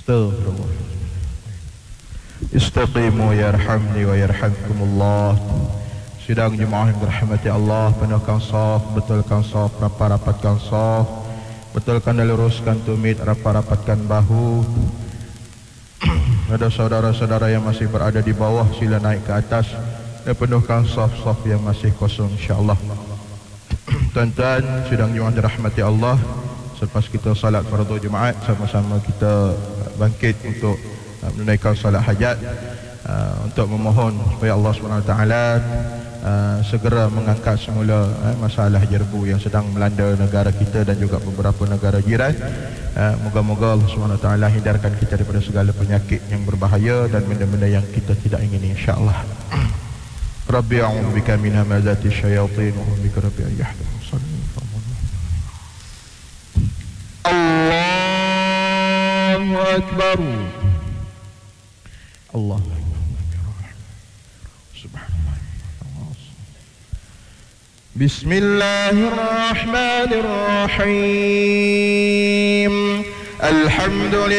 Astaghfirullah. Istaqimu yarhamni wa yarhamkumullah. Sidang jemaah yang dirahmati Allah, penuhkan saf, betulkan saf, rapatkan saf, betulkan dan luruskan tumit, rapatkan bahu. Ada saudara-saudara yang masih berada di bawah, sila naik ke atas dan penuhkan saf-saf yang masih kosong, insyaAllah. Tuan-tuan, sidang jemaah dirahmati Allah, selepas kita salat fardu Jumaat, sama-sama kita bangkit untuk menunaikan salat hajat, untuk memohon supaya Allah SWT segera mengangkat semula masalah jerbu yang sedang melanda negara kita dan juga beberapa negara jiran. Moga-moga Allah SWT hindarkan kita daripada segala penyakit yang berbahaya dan benda-benda yang kita tidak ingini, insyaAllah. Rabbi a'udzubika min hamazati syayatin wa bika rabbi an yahdurun. Allahu Akbar. Allah. Subhanallah. Bismillahirrahmanirrahim. Alhamdulillah.